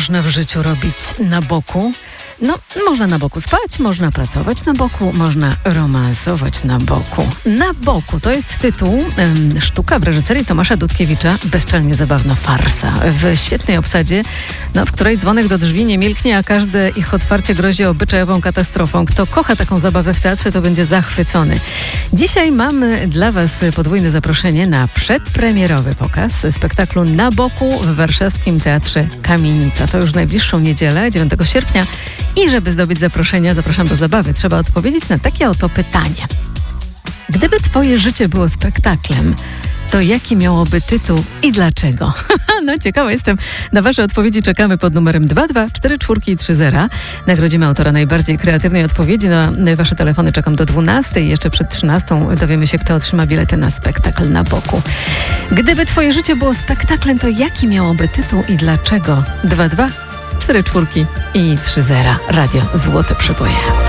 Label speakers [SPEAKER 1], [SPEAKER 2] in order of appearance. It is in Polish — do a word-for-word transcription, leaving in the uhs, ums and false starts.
[SPEAKER 1] można w życiu robić na boku? No, można na boku spać, można pracować na boku, można romansować na boku. Na boku to jest tytuł, um, sztuka w reżyserii Tomasza Dudkiewicza, bezczelnie zabawna farsa. W świetnej obsadzie, no, w której dzwonek do drzwi nie milknie, a każde ich otwarcie grozi obyczajową katastrofą. Kto kocha taką zabawę w teatrze, to będzie zachwycony. Dzisiaj mamy dla Was podwójne zaproszenie na przedpremierowy pokaz spektaklu Na boku w warszawskim Teatrze Kamienica. To już w najbliższą niedzielę, dziewiątego sierpnia. I żeby zdobyć zaproszenia, zapraszam do zabawy. Trzeba odpowiedzieć na takie oto pytanie. Gdyby Twoje życie było spektaklem, to jaki miałoby tytuł i dlaczego? No ciekawa jestem. Na Wasze odpowiedzi czekamy pod numerem dwa dwa cztery cztery trzy zero. Nagrodzimy autora najbardziej kreatywnej odpowiedzi. Na Wasze telefony czekam do dwunastej. Jeszcze przed trzynastą dowiemy się, kto otrzyma bilety na spektakl Na boku. Gdyby Twoje życie było spektaklem, to jaki miałoby tytuł i dlaczego? dwa dwa cztery cztery i trzy zero. Radio Złote Przyboje.